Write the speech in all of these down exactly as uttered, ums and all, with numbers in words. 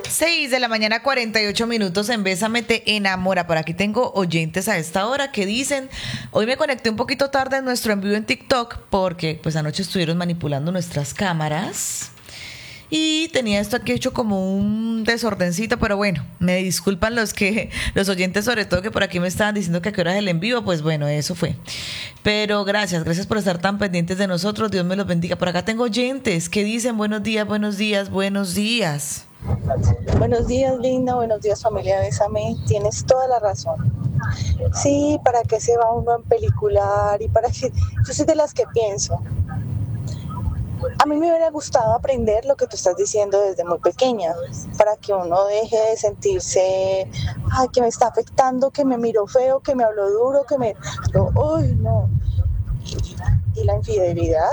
seis de la mañana, cuarenta y ocho minutos en Bésame Te Enamora. Por aquí tengo oyentes a esta hora que dicen: hoy me conecté un poquito tarde en nuestro en vivo en TikTok porque pues anoche estuvieron manipulando nuestras cámaras y tenía esto aquí hecho como un desordencito, pero bueno, me disculpan los que los oyentes, sobre todo, que por aquí me estaban diciendo que a qué hora es el en vivo. Pues bueno, eso fue. Pero gracias, gracias por estar tan pendientes de nosotros. Dios me los bendiga. Por acá tengo oyentes que dicen: buenos días, buenos días, buenos días. Buenos días, linda. Buenos días, familia Bésame. Tienes toda la razón. Sí, ¿para qué se va uno a pelicular? Y para qué... Yo soy de las que pienso. A mí me hubiera gustado aprender lo que tú estás diciendo desde muy pequeña, para que uno deje de sentirse, ay, que me está afectando, que me miró feo, que me habló duro, que me... No, uy, no. Y, y la infidelidad.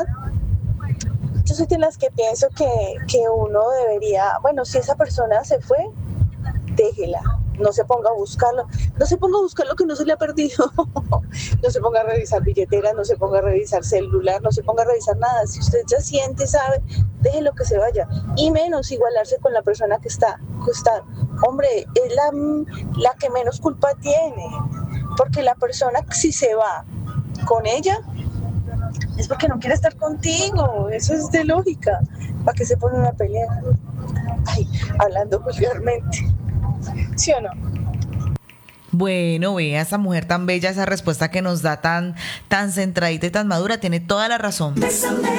Yo soy de las que pienso que, que uno debería, bueno, si esa persona se fue, déjela, no se ponga a buscarlo, no se ponga a buscar lo que no se le ha perdido, no se ponga a revisar billetera, no se ponga a revisar celular, no se ponga a revisar nada. Si usted ya siente, sabe, déjelo que se vaya, y menos igualarse con la persona que está, que está, hombre, es la, la que menos culpa tiene, porque la persona si se va con ella, es porque no quiere estar contigo, eso es de lógica. ¿Para qué se pone una pelea? Ay, hablando vulgarmente, ¿sí o no? Bueno, vea, esa mujer tan bella, esa respuesta que nos da tan, tan centradita y tan madura, tiene toda la razón. Bésame.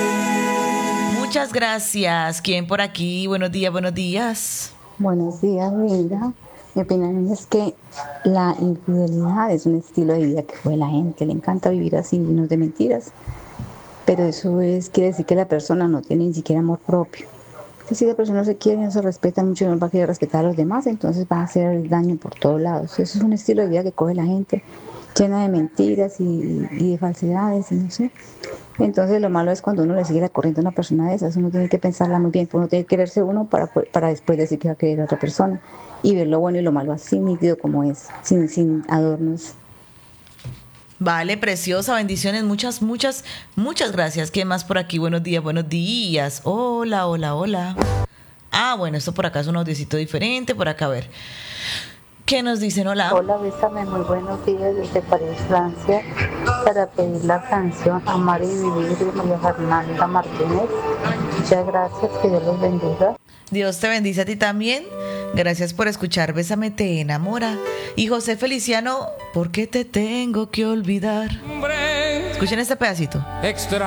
Muchas gracias. ¿Quién por aquí? Buenos días, buenos días. Buenos días, linda. Mi opinión es que la infidelidad es un estilo de vida que fue la gente, le encanta vivir así, llenos de mentiras, pero eso es, quiere decir que la persona no tiene ni siquiera amor propio. Si la persona no se quiere, no se respeta mucho, no va a querer respetar a los demás, entonces va a hacer el daño por todos lados. Eso es un estilo de vida que coge la gente, llena de mentiras y, y de falsedades, y no sé. Entonces lo malo es cuando uno le sigue la corriente a una persona de esas. Uno tiene que pensarla muy bien, uno tiene que quererse uno para, para después decir que va a querer a otra persona y ver lo bueno y lo malo así nítido como es, sin, sin adornos. Vale, preciosa, bendiciones, muchas, muchas, muchas gracias. ¿Qué más por aquí? Buenos días, buenos días. Hola, hola, hola. Ah, bueno, esto por acá es un audiocito diferente. Por acá, a ver. ¿Qué nos dicen? Hola. Hola, Bésame, muy buenos días desde París, Francia, para pedir la canción Amar y Vivir de María Fernanda Martínez. Muchas gracias, que Dios los bendiga. Dios te bendice a ti también. Gracias por escuchar Bésame Te Enamora. Y José Feliciano, ¿por qué te tengo que olvidar? Escuchen este pedacito. Extra.